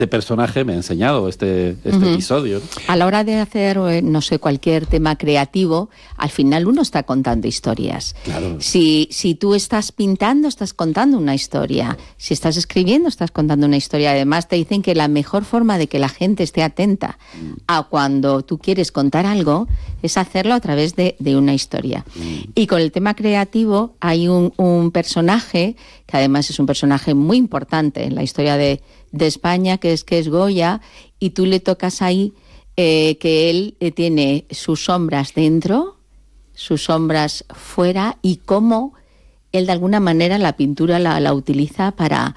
personaje me ha enseñado este episodio, ¿no? A la hora de hacer, no sé, cualquier tema creativo, al final uno está contando historias. Claro. Si tú estás pintando, estás contando una historia. Si estás escribiendo, estás contando una historia. Además, te dicen que la mejor forma de que la gente esté atenta a cuando tú quieres contar algo es hacerlo a través de una historia. Y con el tema creativo hay un personaje, que además es un personaje muy importante en la historia de España, que es Goya, y tú le tocas ahí que él tiene sus sombras dentro, sus sombras fuera, y cómo él de alguna manera la pintura la utiliza para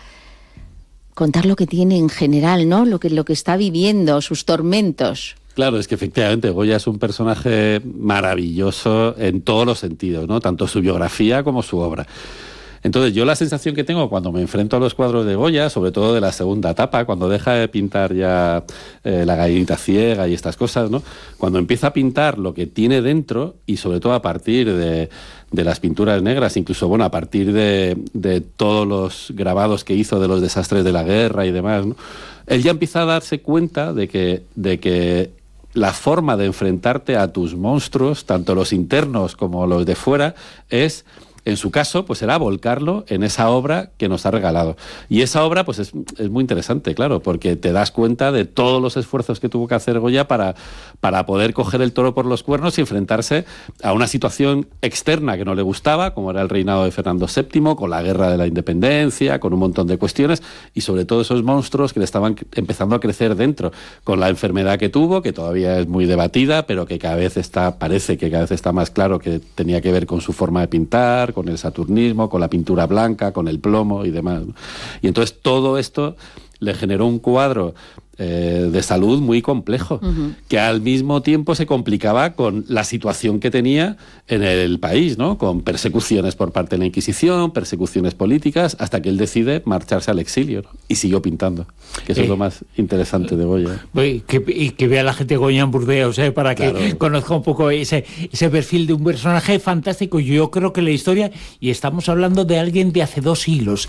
contar lo que tiene en general, ¿no? Lo que está viviendo, sus tormentos. Claro, es que efectivamente Goya es un personaje maravilloso en todos los sentidos, ¿no? Tanto su biografía como su obra. Entonces, yo la sensación que tengo cuando me enfrento a los cuadros de Goya, sobre todo de la segunda etapa, cuando deja de pintar ya la gallinita ciega y estas cosas, ¿no? Cuando empieza a pintar lo que tiene dentro, y sobre todo a partir de las pinturas negras, incluso, bueno, a partir de todos los grabados que hizo de los desastres de la guerra y demás, ¿no? Él ya empieza a darse cuenta de que la forma de enfrentarte a tus monstruos, tanto los internos como los de fuera, es... En su caso, pues era volcarlo en esa obra que nos ha regalado. Y esa obra, pues es muy interesante, claro, porque te das cuenta de todos los esfuerzos que tuvo que hacer Goya para poder coger el toro por los cuernos y enfrentarse a una situación externa que no le gustaba, como era el reinado de Fernando VII, con la guerra de la independencia, con un montón de cuestiones, y sobre todo esos monstruos que le estaban empezando a crecer dentro, con la enfermedad que tuvo, que todavía es muy debatida, pero que parece que cada vez está más claro que tenía que ver con su forma de pintar, con el saturnismo, con la pintura blanca, con el plomo y demás, ¿no? Y entonces todo esto le generó un cuadro de salud muy complejo, que al mismo tiempo se complicaba con la situación que tenía en el país, ¿no? Con persecuciones por parte de la Inquisición, persecuciones políticas, hasta que él decide marcharse al exilio, ¿no? Y siguió pintando, que eso es lo más interesante de Goya. Y que vea la gente Goya en Burdeos, para que conozca un poco ese perfil de un personaje fantástico. Yo creo que la historia, y estamos hablando de alguien de hace 2 siglos,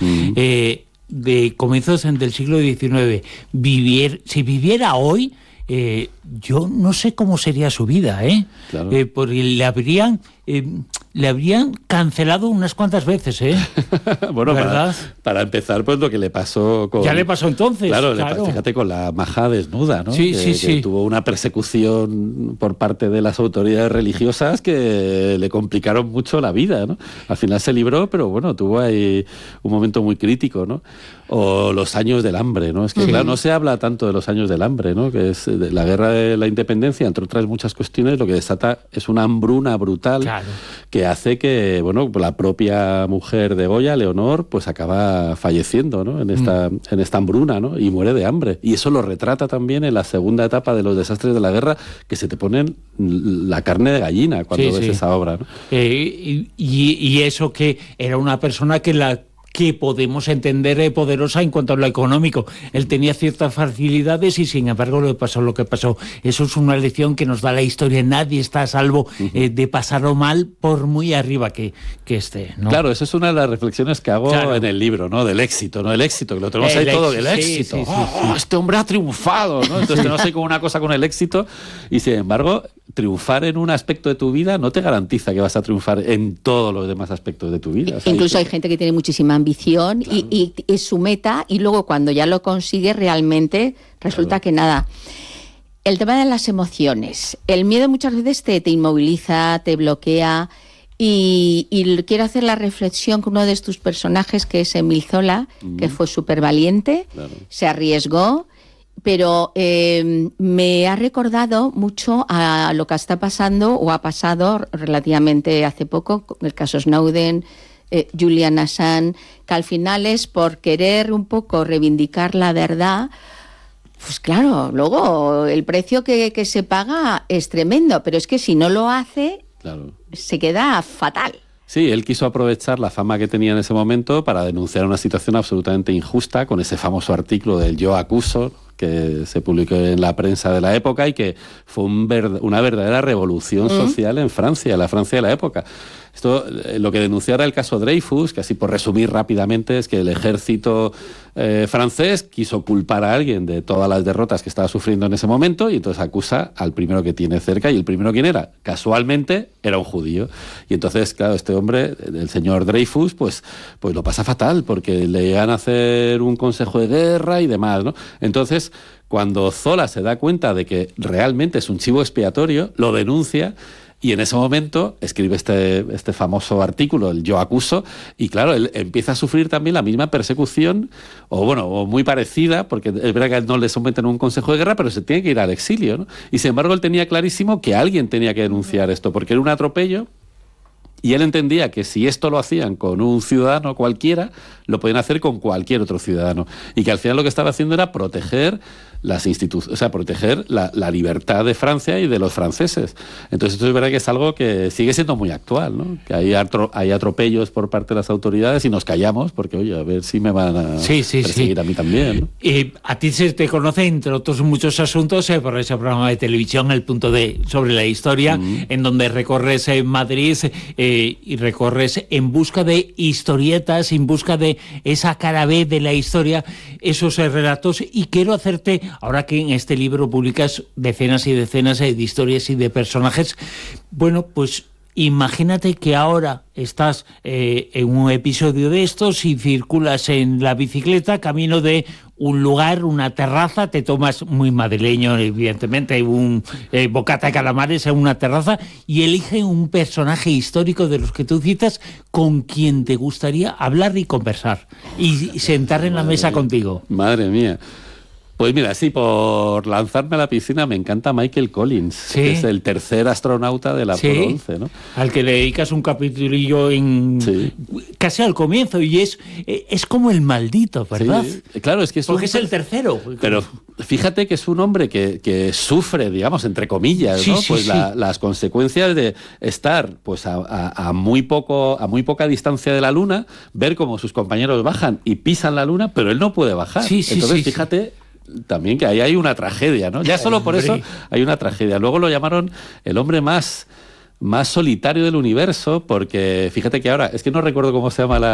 de comienzos del siglo XIX, si viviera hoy, yo no sé cómo sería su vida, Claro. Porque le habrían cancelado unas cuantas veces, Bueno, ¿verdad? para empezar, pues lo que le pasó con... Ya le pasó entonces. Claro. Fíjate, con la maja desnuda, ¿no? Que tuvo una persecución por parte de las autoridades religiosas que le complicaron mucho la vida, ¿no? Al final se libró, pero bueno, tuvo ahí un momento muy crítico, ¿no? O los años del hambre, ¿no? Es que, claro, no se habla tanto de los años del hambre, ¿no? Que es de la guerra de la independencia, entre otras muchas cuestiones, lo que desata es una hambruna brutal, claro, que hace que, bueno, la propia mujer de Goya, Leonor, pues acaba falleciendo, ¿no? En esta hambruna, ¿no? Y muere de hambre. Y eso lo retrata también en la segunda etapa de los desastres de la guerra, que se te ponen la carne de gallina cuando ves esa obra, ¿no? Y eso, que era una persona que podemos entender poderosa en cuanto a lo económico. Él tenía ciertas facilidades y sin embargo le pasó lo que pasó. Eso es una lección que nos da la historia. Nadie está a salvo de pasarlo mal por muy arriba que esté, ¿no? Claro, eso es una de las reflexiones que hago en el libro, ¿no? Del éxito, ¿no? El éxito, que lo tenemos ahí todo, el éxito. Este hombre ha triunfado, ¿no? Entonces tenemos ahí como una cosa con el éxito, y sin embargo, triunfar en un aspecto de tu vida no te garantiza que vas a triunfar en todos los demás aspectos de tu vida. O sea, incluso hay gente que tiene muchísima ambición, claro, y es su meta, y luego cuando ya lo consigue realmente resulta que nada. El tema de las emociones. El miedo muchas veces te inmoviliza, te bloquea, y quiero hacer la reflexión con uno de tus personajes, que es Emil Zola, que fue súper valiente, se arriesgó, pero me ha recordado mucho a lo que está pasando, o ha pasado relativamente hace poco, con el caso Snowden, Julian Assange, que al final es por querer un poco reivindicar la verdad. Pues claro, luego el precio que se paga es tremendo, pero es que si no lo hace, se queda fatal. Sí, él quiso aprovechar la fama que tenía en ese momento para denunciar una situación absolutamente injusta, con ese famoso artículo del Yo acuso, que se publicó en la prensa de la época y que fue una verdadera revolución social en Francia, en la Francia de la época. Esto, lo que denunciara el caso Dreyfus, que así por resumir rápidamente, es que el ejército francés quiso culpar a alguien de todas las derrotas que estaba sufriendo en ese momento y entonces acusa al primero que tiene cerca. ¿Y el primero quién era? Casualmente era un judío. Y entonces, claro, este hombre, el señor Dreyfus, pues lo pasa fatal porque le llegan a hacer un consejo de guerra y demás, ¿no? Entonces, cuando Zola se da cuenta de que realmente es un chivo expiatorio, lo denuncia. Y en ese momento escribe este famoso artículo, el Yo acuso, y claro, él empieza a sufrir también la misma persecución, o muy parecida, porque es verdad que no le someten a un consejo de guerra, pero se tiene que ir al exilio, ¿no? Y sin embargo él tenía clarísimo que alguien tenía que denunciar esto, porque era un atropello, y él entendía que si esto lo hacían con un ciudadano cualquiera, lo podían hacer con cualquier otro ciudadano, y que al final lo que estaba haciendo era proteger las instituciones, o sea, proteger la libertad de Francia y de los franceses. Entonces esto es verdad que es algo que sigue siendo muy actual, ¿no? Que hay atropellos por parte de las autoridades y nos callamos porque, oye, a ver si me van a perseguir a mí también, ¿no? A ti se te conoce, entre otros muchos asuntos, por ese programa de televisión, El Punto D, sobre la historia, en donde recorres Madrid y recorres en busca de historietas, en busca de esa cara B de la historia, esos relatos, y quiero hacerte, ahora que en este libro publicas decenas y decenas de historias y de personajes, bueno, pues imagínate que ahora estás en un episodio de estos y circulas en la bicicleta camino de un lugar, una terraza, te tomas, muy madrileño evidentemente, un bocata de calamares en una terraza, y eligen un personaje histórico de los que tú citas con quien te gustaría hablar y conversar y sentar en la mesa contigo. Madre mía. Pues mira, sí, por lanzarme a la piscina me encanta Michael Collins, que es el tercer astronauta del Apolo 11, ¿no? Al que le dedicas un capitulillo casi al comienzo, y es como el maldito, ¿verdad? Sí, claro, es que porque es el tercero. Pero fíjate que es un hombre que sufre, digamos, entre comillas, ¿no? Las consecuencias de estar pues a muy poca distancia de la Luna, ver cómo sus compañeros bajan y pisan la Luna, pero él no puede bajar. Entonces, fíjate también que ahí hay una tragedia, ¿no? Ya solo por eso hay una tragedia. Luego lo llamaron el hombre más solitario del universo, porque fíjate que ahora, es que no recuerdo cómo se llama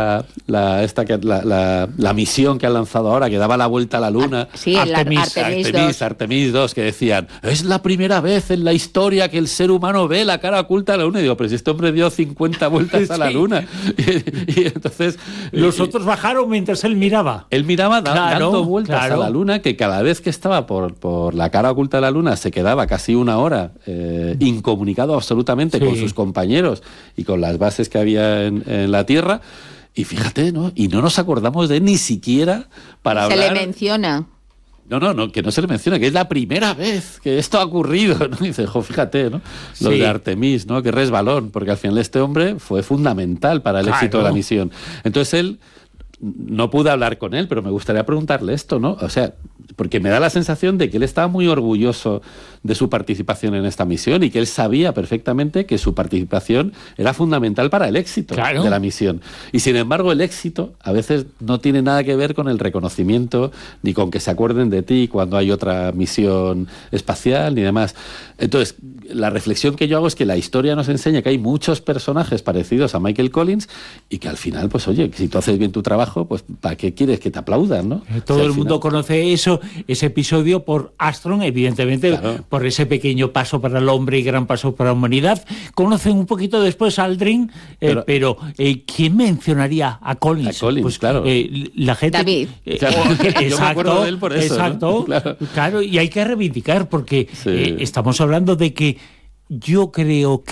la misión que han lanzado ahora, que daba la vuelta a la Luna. Sí, Artemis 2, que decían, es la primera vez en la historia que el ser humano ve la cara oculta de la Luna. Y digo, pero si este hombre dio 50 vueltas a la Luna. Y entonces... Los otros bajaron mientras él miraba. Él miraba dando vueltas a la Luna, que cada vez que estaba por la cara oculta de la Luna se quedaba casi una hora incomunicado absolutamente con sus compañeros y con las bases que había en la Tierra. Y fíjate, ¿no? Y no nos acordamos de él ni siquiera para hablar... Se le menciona. No, que no se le menciona, que es la primera vez que esto ha ocurrido, ¿no? Y dice, fíjate, ¿no? Lo de Artemis, ¿no? Que resbalón, porque al final este hombre fue fundamental para el éxito de la misión. Entonces él... No pude hablar con él, pero me gustaría preguntarle esto, ¿no? O sea, porque me da la sensación de que él estaba muy orgulloso de su participación en esta misión y que él sabía perfectamente que su participación era fundamental para el éxito de la misión. Y sin embargo, el éxito a veces no tiene nada que ver con el reconocimiento ni con que se acuerden de ti cuando hay otra misión espacial ni demás. Entonces, la reflexión que yo hago es que la historia nos enseña que hay muchos personajes parecidos a Michael Collins y que al final, pues oye, si tú haces bien tu trabajo, pues ¿para qué quieres que te aplaudan, no? Todo el mundo conoce ese episodio por Armstrong, evidentemente, por ese pequeño paso para el hombre y gran paso para la humanidad. Conocen un poquito después a Aldrin, pero ¿quién mencionaría a Collins? A Collins, pues, claro. La gente... David. Yo me acuerdo de él por eso, exacto, ¿no? Claro, y hay que reivindicar, porque estamos hablando de que yo creo,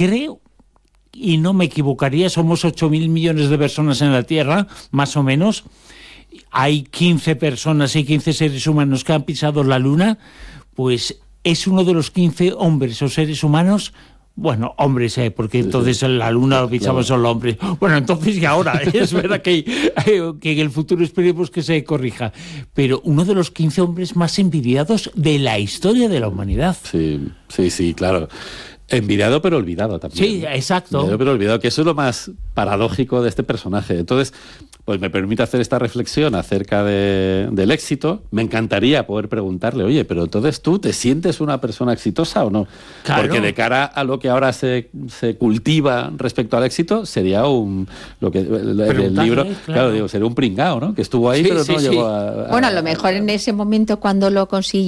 y no me equivocaría, somos 8.000 millones de personas en la Tierra, más o menos. Hay 15 personas y 15 seres humanos que han pisado la Luna, pues es uno de los 15 hombres o seres humanos, bueno, hombres, porque entonces en la Luna lo pisamos solo hombres. Bueno, entonces y ahora, es verdad que en el futuro esperemos que se corrija, pero uno de los 15 hombres más envidiados de la historia de la humanidad. Sí, claro. Envidiado pero olvidado también. Sí, exacto. Envidiado pero olvidado, que eso es lo más paradójico de este personaje. Entonces, pues me permite hacer esta reflexión acerca del éxito. Me encantaría poder preguntarle, oye, pero entonces tú te sientes una persona exitosa o no? Claro. Porque de cara a lo que ahora se cultiva respecto al éxito, sería el libro, claro, digo, sería un pringao, ¿no? Que estuvo ahí, pero no llegó a... Bueno, a lo mejor en ese momento cuando lo consiguió